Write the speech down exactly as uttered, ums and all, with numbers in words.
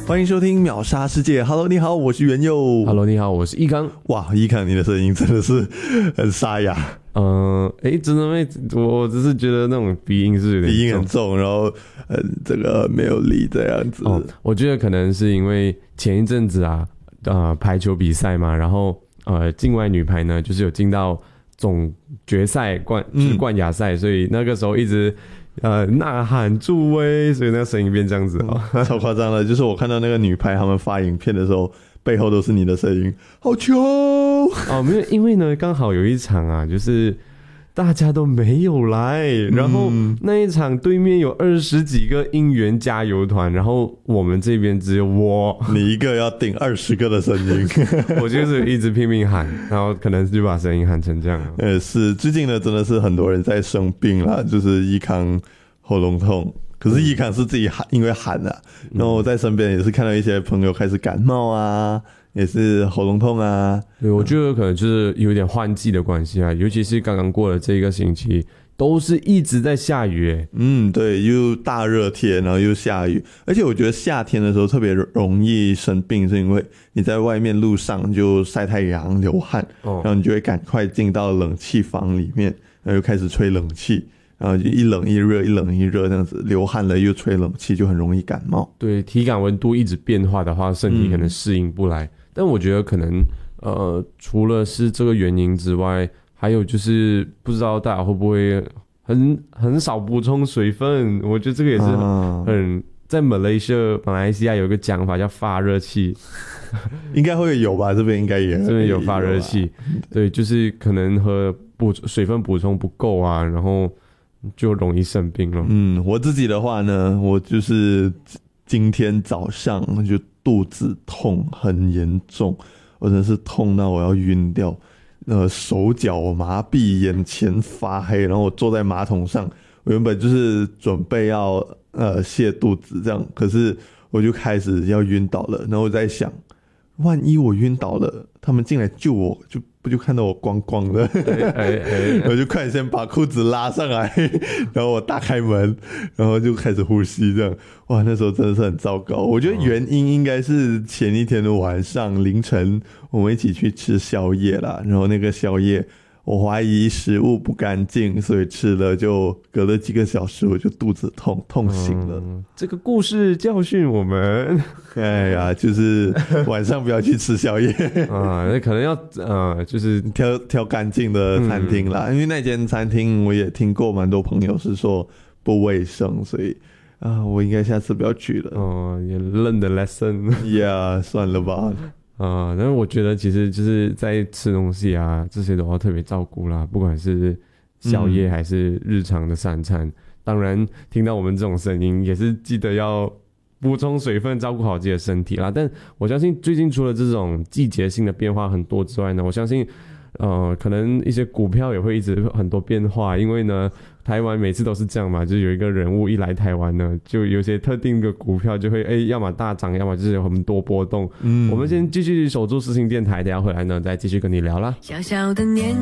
欢迎收听秒杀世界。Hello， 你好，我是元佑。 Hello， 你好，我是一刚。 哇，一刚，你的声音真的是很沙哑。 嗯，哎、欸，真的没，我只是觉得那种鼻音是有点重， 鼻音很重，然后呃，这个没有力这样子。 哦，我觉得可能是因为前一阵子啊，呃，排球比赛嘛，然后呃，境外女排呢，就是有进到总决赛冠，就是冠亚赛、嗯，所以那个时候一直。呃，呐喊助威，所以那个声音变这样子哦、 嗯，超夸张的。就是我看到那个女排他们发影片的时候，背后都是你的声音，好球哦！没有，因为呢，刚好有一场啊，就是大家都没有来，然后那一场对面有二十几个应援加油团，然后我们这边只有我， 你一个要顶二十个的声音， 我就是一直拼命喊，然后可能就把声音喊成这样。 呃，是最近呢，真的是很多人在生病啦，就是一康喉咙痛，可是一康是自己喊，因为喊啊，然后我在身边也是看到一些朋友开始感冒啊。也是喉咙痛啊， 对，我觉得可能就是有点换季的关系啊，尤其是刚刚过了这个星期，都是一直在下雨诶。 嗯，对，又大热天，然后又下雨，而且我觉得夏天的时候特别容易生病，是因为你在外面路上就晒太阳流汗，哦、然后你就会赶快进到冷气房里面，然后又开始吹冷气。然后就一冷一热，一冷一热这样子，流汗了又吹冷气，就很容易感冒。 对，体感温度一直变化的话，身体可能适应不来。嗯、但我觉得可能呃，除了是这个原因之外，还有就是不知道大家会不会很很少补充水分。我觉得这个也是很、啊、很在马来西亚马来西亚有一个讲法叫发热气， 应该会有吧？这边应该也这边有发热气，对，就是可能和补水分补充不够啊，然后。就容易生病了。 嗯，我自己的话呢，我就是今天早上就肚子痛很严重，我真的是痛到我要晕掉，呃，手脚麻痹，眼前发黑，然后我坐在马桶上，我原本就是准备要呃泻肚子这样，可是我就开始要晕倒了，然后我在想，万一我晕倒了，他们进来救我，就不就看到我光光的，哎哎哎我就快点先把裤子拉上来，然后我打开门，然后就开始呼吸，这样，哇，那时候真的是很糟糕。我觉得原因应该是前一天的晚上凌晨，我们一起去吃宵夜啦，然后那个宵夜。我怀疑食物不干净，所以吃了就隔了几个小时，我就肚子痛，痛醒了。 嗯、这个故事教训我们， 哎呀，就是晚上不要去吃宵夜啊，那可能要呃，就是挑挑干净的餐厅啦、嗯，因为那间餐厅我也听过蛮多朋友是说不卫生，所以啊，我应该下次不要去了。 哦，也 learn the lesson， 呀、yeah, 算了吧。 啊、呃，但是我觉得其实就是在吃东西啊，这些都要特别照顾啦，不管是宵夜还是日常的三餐。嗯、当然，听到我们这种声音，也是记得要补充水分，照顾好自己的身体啦。但我相信最近除了这种季节性的变化很多之外呢，我相信呃，可能一些股票也会一直很多变化，因为呢。台湾每次都是这样嘛，就是有一个人物一来台湾呢，就有些特定的股票就会哎，要么大涨，要么就是有很多波动。嗯，我们先继续守住世新电台，等一下回来呢再继续跟你聊啦。小小的年